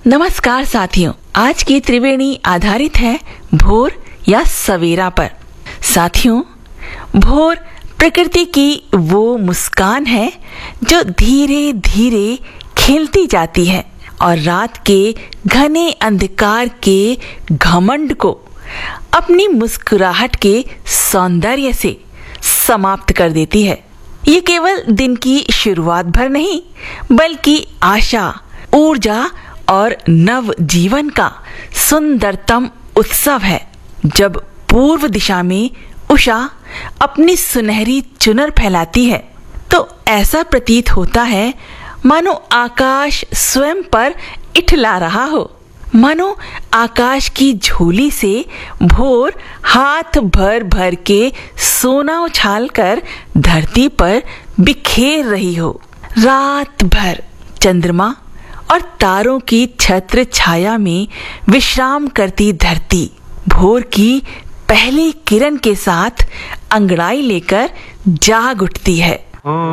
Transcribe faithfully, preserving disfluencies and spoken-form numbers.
नमस्कार साथियों, आज की त्रिवेणी आधारित है भोर या सवेरा पर। साथियों, भोर प्रकृति की वो मुस्कान है जो धीरे धीरे खिलती जाती है और रात के घने अंधकार के घमंड को अपनी मुस्कुराहट के सौंदर्य से समाप्त कर देती है। ये केवल दिन की शुरुआत भर नहीं, बल्कि आशा, ऊर्जा और नव जीवन का सुंदरतम उत्सव है। जब पूर्व दिशा में उषा अपनी सुनहरी चुनर फैलाती है तो ऐसा प्रतीत होता है मानो आकाश स्वयं पर इठला रहा हो, मानो आकाश की झोली से भोर हाथ भर भर के सोना उछाल कर धरती पर बिखेर रही हो। रात भर चंद्रमा और तारों की छत्र छाया में विश्राम करती धरती भोर की पहली किरण के साथ अंगड़ाई लेकर जाग उठती है।